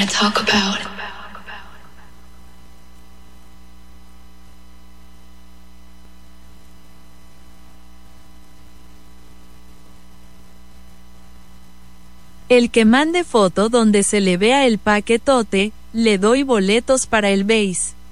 want to talk about. El que mande foto donde se le vea el paquetote, le doy boletos para el base.